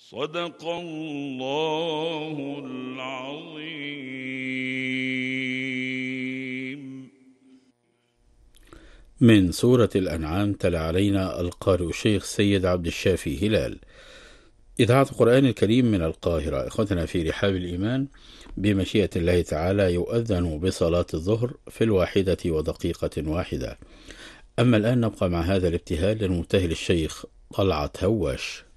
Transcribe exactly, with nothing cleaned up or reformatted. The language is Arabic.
صدق الله العظيم. من سورة الأنعام تلا علينا القارئ الشيخ سيد عبد الشافي هلال، إذاعة القرآن الكريم من القاهرة. إخوتنا في رحاب الإيمان، بمشيئة الله تعالى يؤذن بصلاة الظهر في الواحدة ودقيقة واحدة. أما الآن نبقى مع هذا الابتهال للمبتهل الشيخ طلعت هواش.